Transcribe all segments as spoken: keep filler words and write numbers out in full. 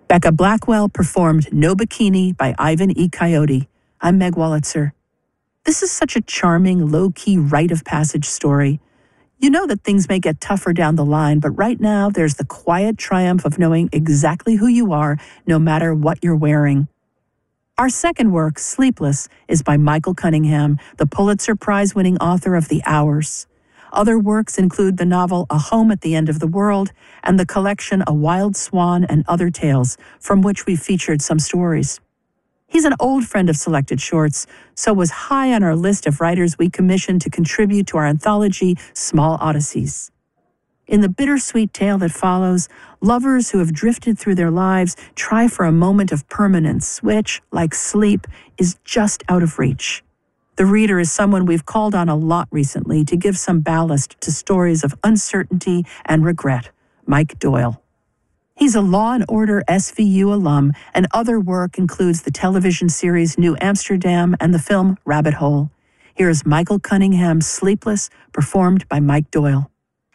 Becca Blackwell performed No Bikini by Ivan E. Coyote. I'm Meg Wolitzer. This is such a charming, low-key rite of passage story. You know that things may get tougher down the line, but right now there's the quiet triumph of knowing exactly who you are, no matter what you're wearing. Our second work, Sleepless, is by Michael Cunningham, the Pulitzer Prize-winning author of The Hours. Other works include the novel A Home at the End of the World and the collection A Wild Swan and Other Tales, from which we've featured some stories. He's an old friend of Selected Shorts, so was high on our list of writers we commissioned to contribute to our anthology, Small Odysseys. In the bittersweet tale that follows, lovers who have drifted through their lives try for a moment of permanence, which, like sleep, is just out of reach. The reader is someone we've called on a lot recently to give some ballast to stories of uncertainty and regret, Mike Doyle. He's a Law and Order S V U alum, and other work includes the television series New Amsterdam and the film Rabbit Hole. Here's Michael Cunningham's Sleepless, performed by Mike Doyle.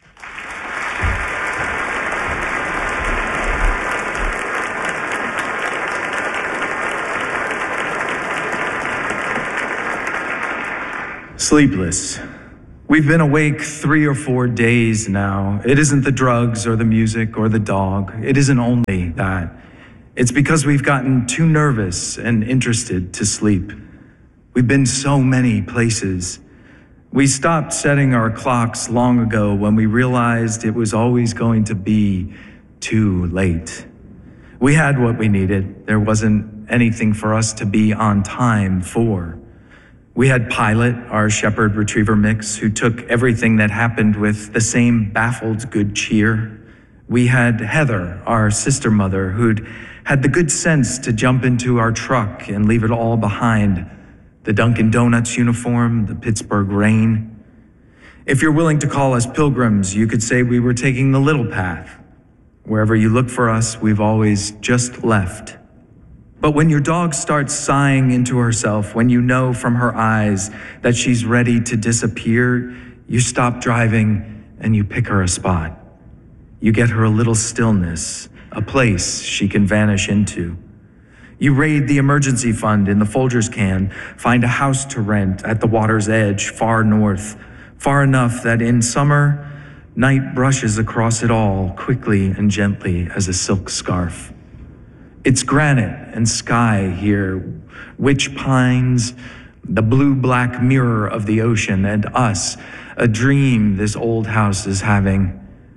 Sleepless. We've been awake three or four days now. It isn't the drugs or the music or the dog. It isn't only that. It's because we've gotten too nervous and interested to sleep. We've been so many places. We stopped setting our clocks long ago when we realized it was always going to be too late. We had what we needed. There wasn't anything for us to be on time for. We had Pilot, our shepherd retriever mix, who took everything that happened with the same baffled good cheer. We had Heather, our sister mother, who'd had the good sense to jump into our truck and leave it all behind. The Dunkin' Donuts uniform, the Pittsburgh rain. If you're willing to call us pilgrims, you could say we were taking the little path. Wherever you look for us, we've always just left. But when your dog starts sighing into herself, when you know from her eyes that she's ready to disappear, you stop driving and you pick her a spot. You get her a little stillness, a place she can vanish into. You raid the emergency fund in the Folgers can, find a house to rent at the water's edge, far north, far enough that in summer, night brushes across it all quickly and gently as a silk scarf. It's granite and sky here, witch pines, the blue-black mirror of the ocean, and us, a dream this old house is having.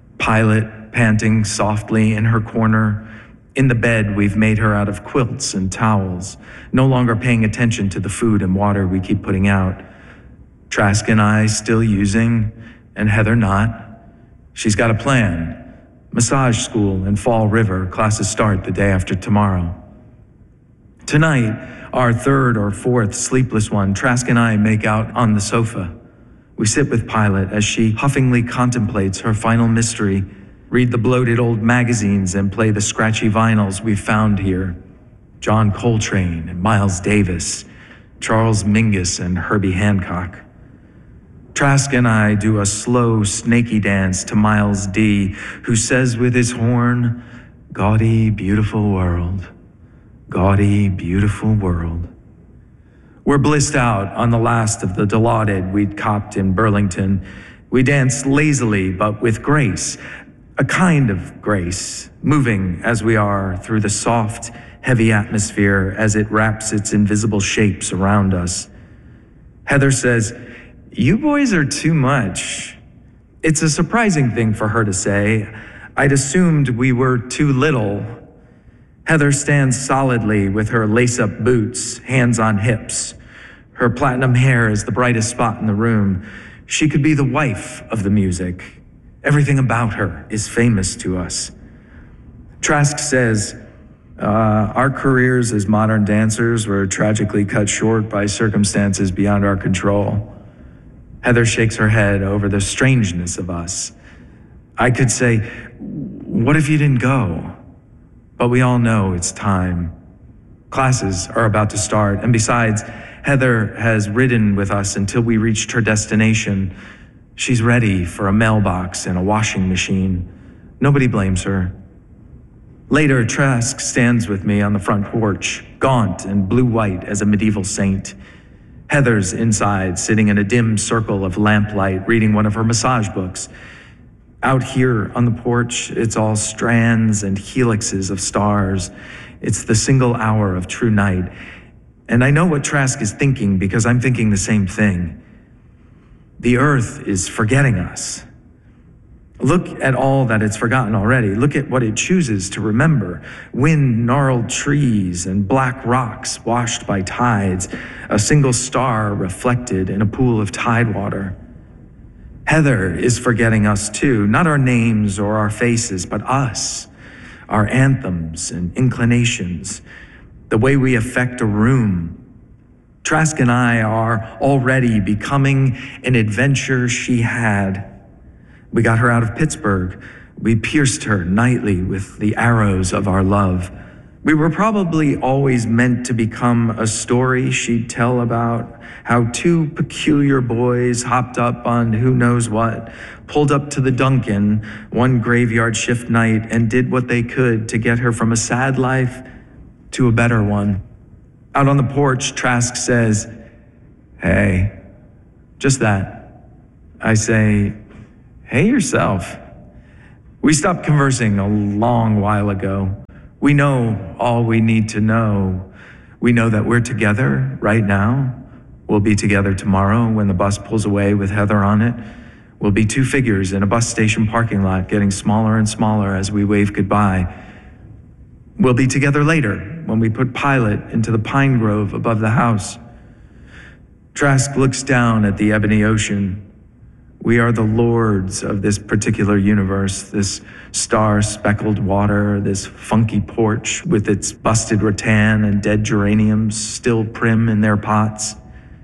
Pilot panting softly in her corner. In the bed, we've made her out of quilts and towels, no longer paying attention to the food and water we keep putting out. Trask and I still using, and Heather not. She's got a plan. Massage school in Fall River, classes start the day after tomorrow. Tonight, our third or fourth sleepless one, Trask and I make out on the sofa. We sit with Pilot as she huffingly contemplates her final mystery, read the bloated old magazines and play the scratchy vinyls we've found here. John Coltrane and Miles Davis, Charles Mingus and Herbie Hancock. Trask and I do a slow, snaky dance to Miles D., who says with his horn, "Gaudy, beautiful world, gaudy, beautiful world." We're blissed out on the last of the Dilaudid we'd copped in Burlington. We dance lazily, but with grace, a kind of grace, moving as we are through the soft, heavy atmosphere as it wraps its invisible shapes around us. Heather says, "You boys are too much." It's a surprising thing for her to say. I'd assumed we were too little. Heather stands solidly with her lace-up boots, hands on hips. Her platinum hair is the brightest spot in the room. She could be the wife of the music. Everything about her is famous to us. Trask says, uh, our careers as modern dancers were tragically cut short by circumstances beyond our control. Heather shakes her head over the strangeness of us. I could say, what if you didn't go? But we all know it's time. Classes are about to start, and besides, Heather has ridden with us until we reached her destination. She's ready for a mailbox and a washing machine. Nobody blames her. Later, Trask stands with me on the front porch, gaunt and blue-white as a medieval saint. Heather's inside, sitting in a dim circle of lamplight, reading one of her massage books. Out here on the porch, it's all strands and helixes of stars. It's the single hour of true night. And I know what Trask is thinking because I'm thinking the same thing. The earth is forgetting us. Look at all that it's forgotten already. Look at what it chooses to remember. Wind-gnarled trees and black rocks washed by tides, a single star reflected in a pool of tide water. Heather is forgetting us too, not our names or our faces, but us, our anthems and inclinations, the way we affect a room. Trask and I are already becoming an adventure she had. We got her out of Pittsburgh. We pierced her nightly with the arrows of our love. We were probably always meant to become a story she'd tell about how two peculiar boys hopped up on who knows what, pulled up to the Duncan one graveyard shift night and did what they could to get her from a sad life to a better one. Out on the porch, Trask says, "Hey," just that. I say, "Hey yourself." We stopped conversing a long while ago. We know all we need to know. We know that we're together right now. We'll be together tomorrow when the bus pulls away with Heather on it. We'll be two figures in a bus station parking lot getting smaller and smaller as we wave goodbye. We'll be together later when we put Pilot into the pine grove above the house. Trask looks down at the ebony ocean. We are the lords of this particular universe, this star-speckled water, this funky porch with its busted rattan and dead geraniums still prim in their pots.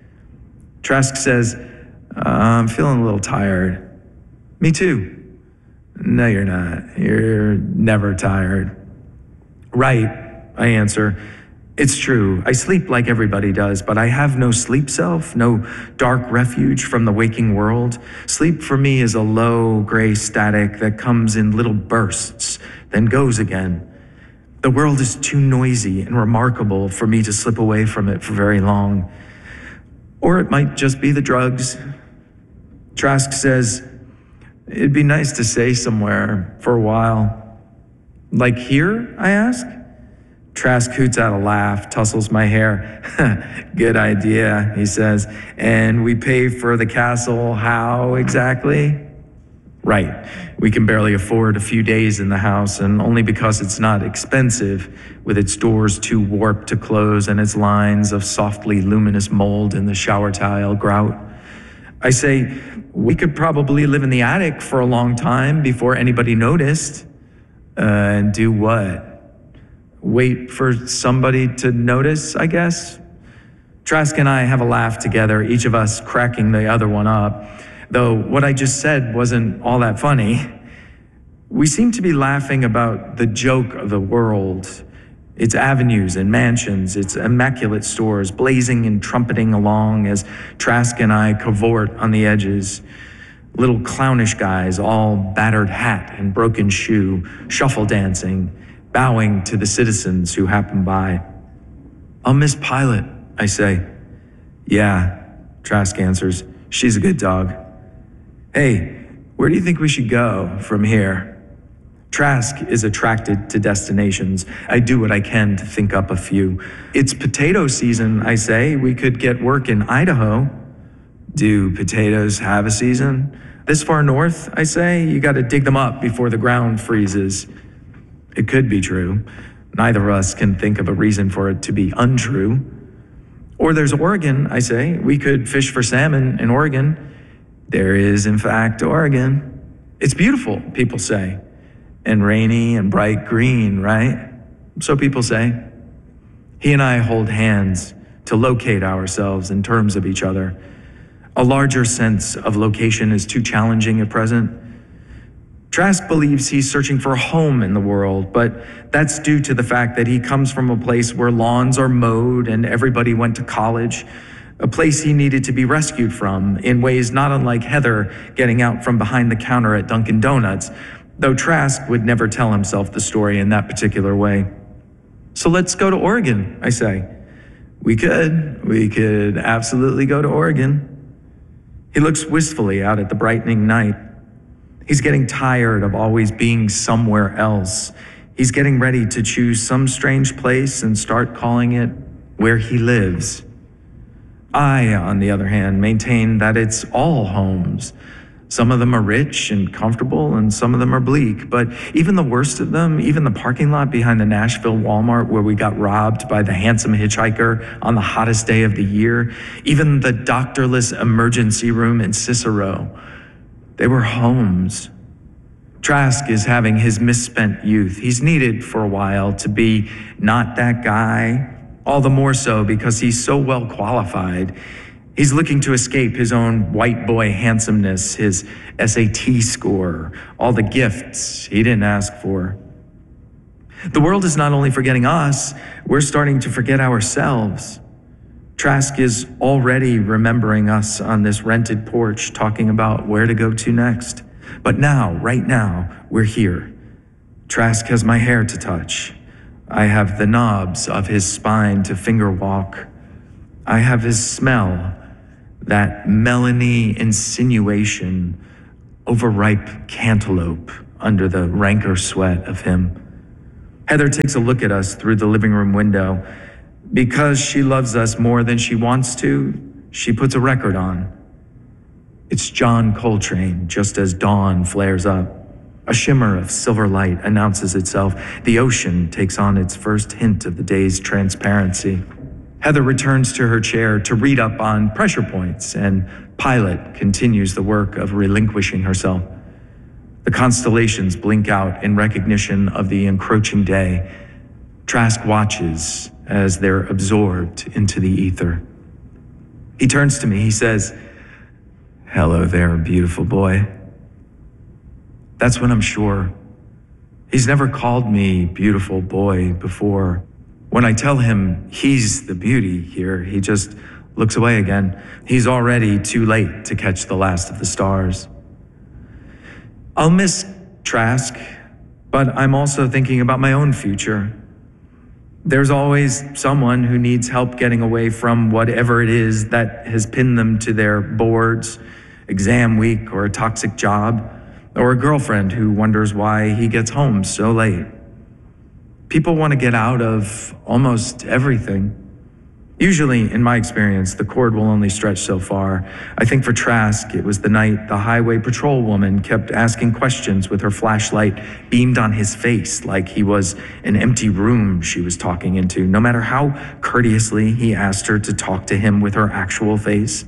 Trask says, uh, "I'm feeling a little tired." "Me too." "No, you're not. You're never tired." "Right," I answer. "It's true. I sleep like everybody does, but I have no sleep self, no dark refuge from the waking world. Sleep for me is a low, gray static that comes in little bursts, then goes again. The world is too noisy and remarkable for me to slip away from it for very long. Or it might just be the drugs." Trask says, "It'd be nice to stay somewhere for a while." "Like here?" I ask. Trask hoots out a laugh, tussles my hair. "Good idea," he says. "And we pay for the castle how exactly?" "Right. We can barely afford a few days in the house, and only because it's not expensive, with its doors too warped to close and its lines of softly luminous mold in the shower tile grout." I say, "We could probably live in the attic for a long time before anybody noticed." Uh, and do what? Wait for somebody to notice, I guess? Trask and I have a laugh together, each of us cracking the other one up, though what I just said wasn't all that funny. We seem to be laughing about the joke of the world, its avenues and mansions, its immaculate stores, blazing and trumpeting along as Trask and I cavort on the edges. Little clownish guys, all battered hat and broken shoe, shuffle dancing, bowing to the citizens who happen by. "I'll miss Pilot," I say. "Yeah," Trask answers. "She's a good dog." "Hey, where do you think we should go from here?" Trask is attracted to destinations. I do what I can to think up a few. "It's potato season," I say. "We could get work in Idaho." "Do potatoes have a season?" "This far north," I say. "You got to dig them up before the ground freezes." It could be true. Neither of us can think of a reason for it to be untrue. "Or there's Oregon," I say. "We could fish for salmon in Oregon." There is, in fact, Oregon. "It's beautiful," people say. "And rainy and bright green, right?" So people say. He and I hold hands to locate ourselves in terms of each other. A larger sense of location is too challenging at present. Trask believes he's searching for a home in the world, but that's due to the fact that he comes from a place where lawns are mowed and everybody went to college, a place he needed to be rescued from in ways not unlike Heather getting out from behind the counter at Dunkin' Donuts. though Trask would never tell himself the story in that particular way. So let's go to Oregon, I say. We could. We could absolutely go to Oregon. He looks wistfully out at the brightening night. He's getting tired of always being somewhere else. He's getting ready to choose some strange place and start calling it where he lives. I, on the other hand, maintain that it's all homes. Some of them are rich and comfortable, and some of them are bleak. But even the worst of them, even the parking lot behind the Nashville Walmart where we got robbed by the handsome hitchhiker on the hottest day of the year, even the doctorless emergency room in Cicero, they were homes. Trask is having his misspent youth. He's needed for a while to be not that guy, all the more so because he's so well qualified. He's looking to escape his own white boy handsomeness, his S A T score, all the gifts he didn't ask for. The world is not only forgetting us, we're starting to forget ourselves. Trask is already remembering us on this rented porch, talking about where to go to next. But now, right now, we're here. Trask has my hair to touch. I have the knobs of his spine to finger walk. I have his smell, that melony insinuation, overripe cantaloupe under the rancor sweat of him. Heather takes a look at us through the living room window. Because she loves us more than she wants to, she puts a record on. It's John Coltrane, just as dawn flares up. A shimmer of silver light announces itself. The ocean takes on its first hint of the day's transparency. Heather returns to her chair to read up on pressure points, and Pilot continues the work of relinquishing herself. The constellations blink out in recognition of the encroaching day. Trask watches as they're absorbed into the ether. He turns to me, he says, "Hello there, beautiful boy." That's when I'm sure. He's never called me beautiful boy before. When I tell him he's the beauty here, he just looks away again. He's already too late to catch the last of the stars. I'll miss Trask, but I'm also thinking about my own future. There's always someone who needs help getting away from whatever it is that has pinned them to their boards, exam week, or a toxic job, or a girlfriend who wonders why he gets home so late. People want to get out of almost everything. Usually, in my experience, the cord will only stretch so far. I think for Trask, it was the night the highway patrol woman kept asking questions with her flashlight beamed on his face like he was an empty room she was talking into, no matter how courteously he asked her to talk to him with her actual face.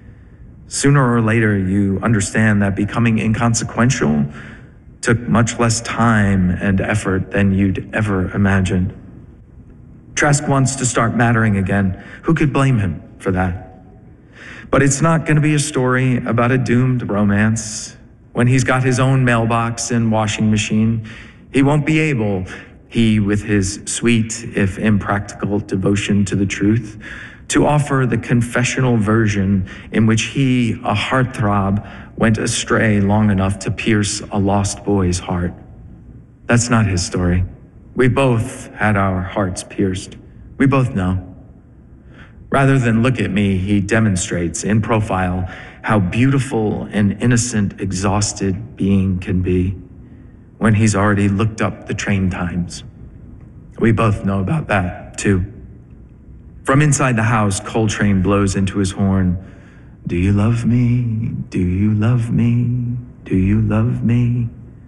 Sooner or later, you understand that becoming inconsequential took much less time and effort than you'd ever imagined. Trask wants to start mattering again. Who could blame him for that? But it's not going to be a story about a doomed romance. When he's got his own mailbox and washing machine, he won't be able, he with his sweet, if impractical, devotion to the truth, to offer the confessional version in which he, a heartthrob, went astray long enough to pierce a lost boy's heart. That's not his story. We both had our hearts pierced. We both know. Rather than look at me, he demonstrates in profile how beautiful an innocent, exhausted being can be when he's already looked up the train times. We both know about that, too. From inside the house, Coltrane blows into his horn. Do you love me? Do you love me? Do you love me?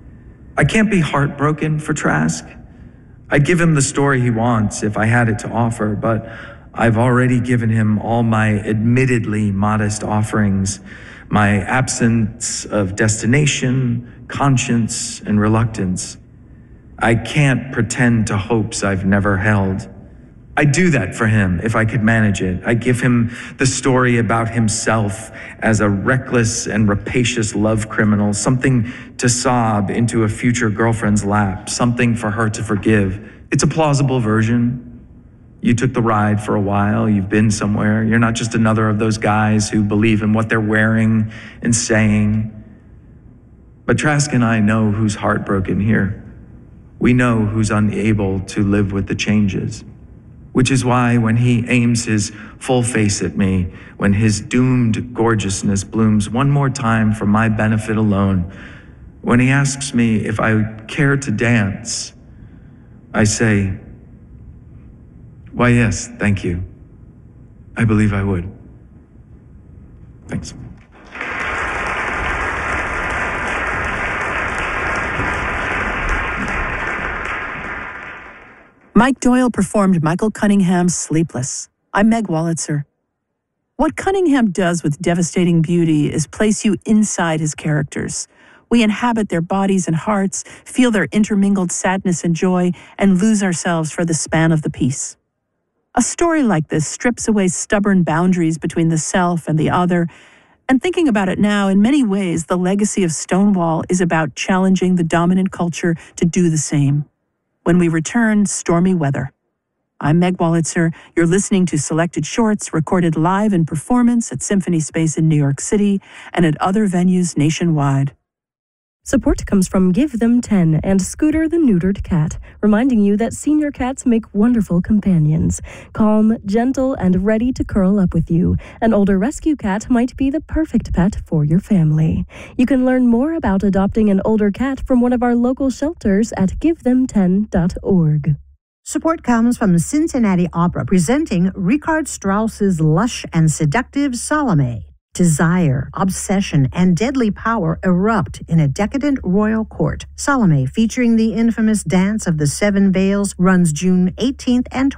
I can't be heartbroken for Trask. I'd give him the story he wants if I had it to offer, but I've already given him all my admittedly modest offerings, my absence of destination, conscience, and reluctance. I can't pretend to hopes I've never held. I'd do that for him if I could manage it. I'd give him the story about himself as a reckless and rapacious love criminal, something to sob into a future girlfriend's lap, something for her to forgive. It's a plausible version. You took the ride for a while, you've been somewhere. You're not just another of those guys who believe in what they're wearing and saying. But Trask and I know who's heartbroken here. We know who's unable to live with the changes. Which is why when he aims his full face at me, when his doomed gorgeousness blooms one more time for my benefit alone, when he asks me if I care to dance, I say, why yes, thank you. I believe I would. Thanks. Mike Doyle performed Michael Cunningham's Sleepless. I'm Meg Wolitzer. What Cunningham does with devastating beauty is place you inside his characters. We inhabit their bodies and hearts, feel their intermingled sadness and joy, and lose ourselves for the span of the piece. A story like this strips away stubborn boundaries between the self and the other, and thinking about it now, in many ways, the legacy of Stonewall is about challenging the dominant culture to do the same. When we return, stormy weather. I'm Meg Wolitzer. You're listening to Selected Shorts recorded live in performance at Symphony Space in New York City and at other venues nationwide. Support comes from Give Them ten and Scooter the Neutered Cat, reminding you that senior cats make wonderful companions. Calm, gentle, and ready to curl up with you. An older rescue cat might be the perfect pet for your family. You can learn more about adopting an older cat from one of our local shelters at give them ten dot org. Support comes from Cincinnati Opera, presenting Richard Strauss's lush and seductive Salome. Desire, obsession, and deadly power erupt in a decadent royal court. Salome, featuring the infamous Dance of the Seven Veils, runs June eighteenth and